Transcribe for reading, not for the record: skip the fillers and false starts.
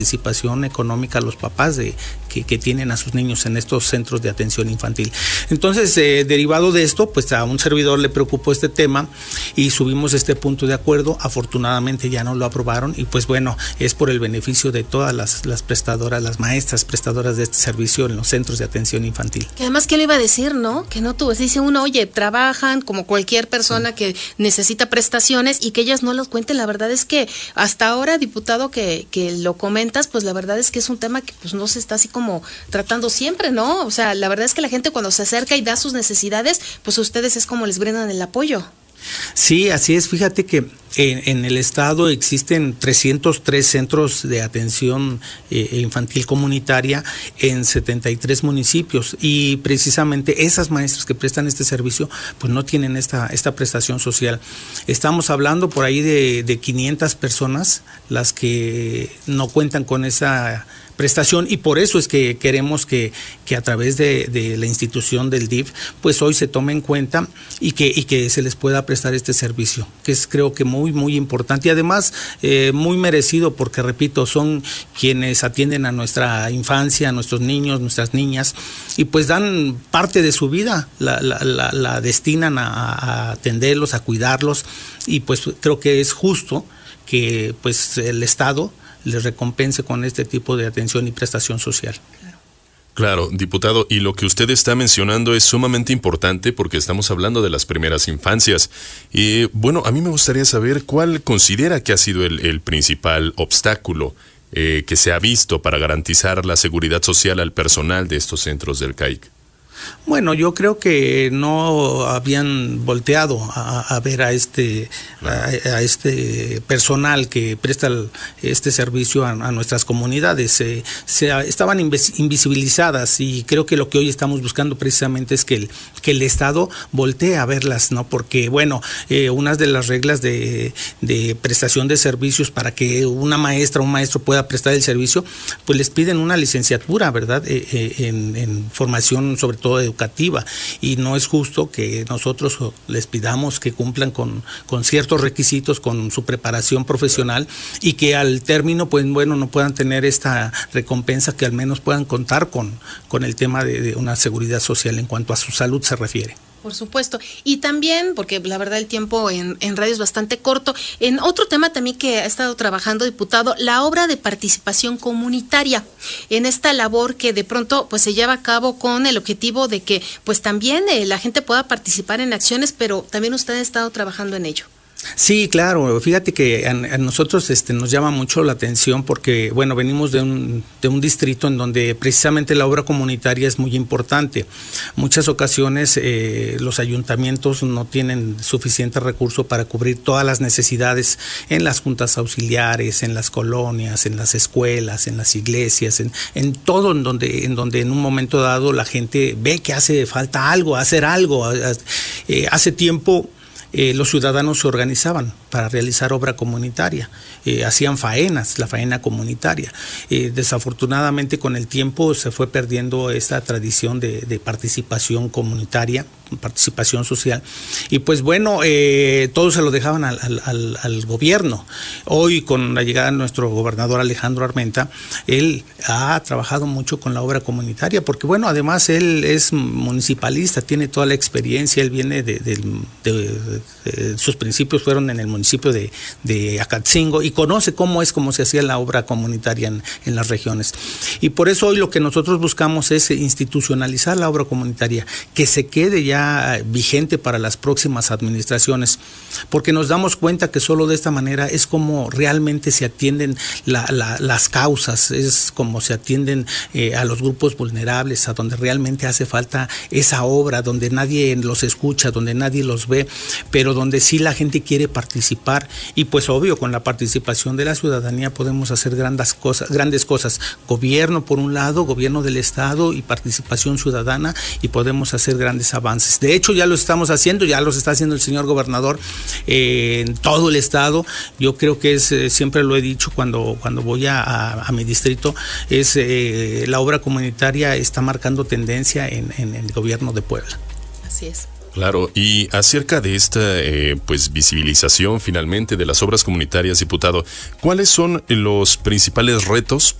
participación económica a los papás que tienen a sus niños en estos centros de atención infantil. Entonces, derivado de esto, pues a un servidor le preocupó este tema y subimos este punto de acuerdo. Afortunadamente ya no lo aprobaron y pues bueno, es por el beneficio de todas las prestadoras, las maestras prestadoras de este servicio en los centros de atención infantil. Que además, ¿qué le iba a decir, no? Que no tuvo, dice uno, oye, trabajan como cualquier persona que necesita prestaciones y que ellas no los cuenten. La verdad es que hasta ahora, diputado, que lo comentas, pues la verdad es que es un tema que pues no se está así como tratando siempre, ¿no? O sea, la verdad es que la gente cuando se acerca y da sus necesidades, pues a ustedes es como les brindan el apoyo. Sí, así es. Fíjate que en el estado existen 303 centros de atención infantil comunitaria en 73 municipios y precisamente esas maestras que prestan este servicio pues no tienen esta prestación social. Estamos hablando por ahí de 500 personas las que no cuentan con esa prestación y por eso es que queremos que a través de la institución del DIF pues hoy se tome en cuenta y que se les pueda prestar este servicio, que es creo que muy importante y además muy merecido porque repito, son quienes atienden a nuestra infancia, a nuestros niños, nuestras niñas y pues dan parte de su vida, la destinan a atenderlos, a cuidarlos y pues creo que es justo que pues el Estado les recompense con este tipo de atención y prestación social. Claro, diputado, y lo que usted está mencionando es sumamente importante porque estamos hablando de las primeras infancias. Y bueno, a mí me gustaría saber cuál considera que ha sido el principal obstáculo que se ha visto para garantizar la seguridad social al personal de estos centros del CAIC. Bueno, yo creo que no habían volteado a ver a este personal que presta este servicio a nuestras comunidades. Estaban invisibilizadas y creo que lo que hoy estamos buscando precisamente es que el Estado voltee a verlas, ¿no? Porque, bueno, unas de las reglas de prestación de servicios para que una maestra o un maestro pueda prestar el servicio, pues les piden una licenciatura, ¿verdad? En formación sobre todo educativa y no es justo que nosotros les pidamos que cumplan con ciertos requisitos, con su preparación profesional y que al término pues bueno no puedan tener esta recompensa, que al menos puedan contar con el tema de una seguridad social en cuanto a su salud se refiere. Por supuesto. Y también, porque la verdad el tiempo en radio es bastante corto, en otro tema también que ha estado trabajando, diputado, la obra de participación comunitaria, en esta labor que de pronto pues se lleva a cabo con el objetivo de que pues también la gente pueda participar en acciones, pero también usted ha estado trabajando en ello. Sí, claro. Fíjate que a nosotros nos llama mucho la atención porque, bueno, venimos de un distrito en donde precisamente la obra comunitaria es muy importante. Muchas ocasiones los ayuntamientos no tienen suficiente recurso para cubrir todas las necesidades en las juntas auxiliares, en las colonias, en las escuelas, en las iglesias, en todo en donde en un momento dado la gente ve que hace falta algo, hacer algo. Hace tiempo los ciudadanos se organizaban para realizar obra comunitaria, hacían faenas, la faena comunitaria. Desafortunadamente con el tiempo se fue perdiendo esta tradición de participación comunitaria, participación social, y pues bueno, todo se lo dejaban al gobierno. Hoy con la llegada de nuestro gobernador Alejandro Armenta, él ha trabajado mucho con la obra comunitaria, porque bueno, además él es municipalista, tiene toda la experiencia, él viene sus principios fueron en el municipio de Acatzingo y conoce cómo se hacía la obra comunitaria en las regiones. Y por eso hoy lo que nosotros buscamos es institucionalizar la obra comunitaria, que se quede ya vigente para las próximas administraciones, porque nos damos cuenta que solo de esta manera es como realmente se atienden las causas, es como se atienden a los grupos vulnerables, a donde realmente hace falta esa obra, donde nadie los escucha, donde nadie los ve, pero donde sí la gente quiere participar y pues obvio con la participación de la ciudadanía podemos hacer grandes cosas, gobierno por un lado, gobierno del estado y participación ciudadana y podemos hacer grandes avances. De hecho ya lo estamos haciendo, ya los está haciendo el señor gobernador en todo el estado. Yo creo que siempre lo he dicho cuando voy a mi distrito, la obra comunitaria está marcando tendencia en el gobierno de Puebla. Así es. Claro, y acerca de esta pues visibilización finalmente de las obras comunitarias, diputado, ¿cuáles son los principales retos